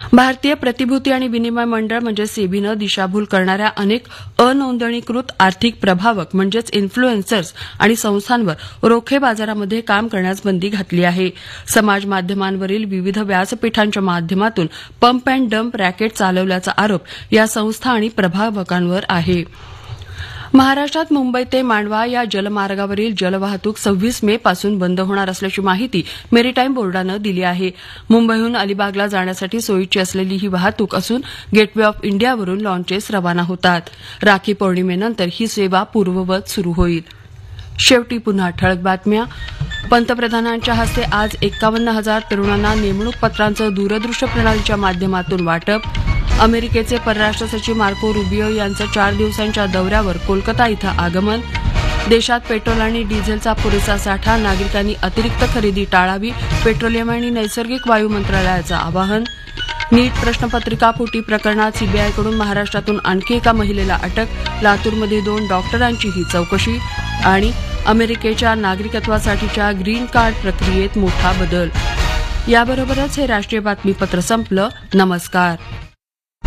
भारतीय प्रतिभूती आणि विनिमय मंडळ म्हणजे सेबीनं दिशाभूल करणाऱ्या अनेक अनोंदणीकृत आर्थिक प्रभावक म्हणजेच इन्फ्लुएन्सर्स आणि संस्थांवर रोखे बाजारामध्ये काम करण्यास बंदी घातली आहे. समाज माध्यमांवरील विविध व्यासपीठांच्या माध्यमातून पंप अँड डंप रॅकेट चालवल्याचा आरोप या संस्था आणि प्रभावकांवर आहे. महाराष्ट्रात मुंबई ते मांडवा या जलमार्गावरील जलवाहतूक 26 मे पासून बंद होणार असल्याची माहिती मेरीटाईम बोर्डानं दिली आहे. मुंबईहून अलिबागला जाण्यासाठी सोयीची असलेली ही वाहतूक असून गेटवे ऑफ इंडियावरून लॉन्चेस रवाना होतात. राखी पौर्णिमेनंतर ही सेवा पूर्ववत सुरू होईल. शेवटी पुन्हा ठळक बातम्या. पंतप्रधानांच्या हस्ते आज 51,000 तरुणांना नेमणूक पत्रांचं दूरदृश्य प्रणालीच्या माध्यमातून वाटप. अमेरिकेचे परराष्ट्र सचिव मार्को रुबियो यांचं 4 दिवसांच्या दौऱ्यावर कोलकाता इथं आगमन. देशात पेट्रोल आणि डिझेलचा पुरेसा साठा, नागरिकांनी अतिरिक्त खरेदी टाळावी, पेट्रोलियम आणि नैसर्गिक वायू मंत्रालयाचं आवाहन. नीट प्रश्नपत्रिका फुटी प्रकरणात सीबीआयकडून महाराष्ट्रातून आणखी एका महिलेला अटक, लातूरमध्ये 2 डॉक्टरांचीही चौकशी. आणि अमेरिकेच्या नागरिकत्वासाठीच्या ग्रीन कार्ड प्रक्रियेत मोठा बदल. याबरोबरच हे राष्ट्रीय बातमीपत्र संपलं. नमस्कार.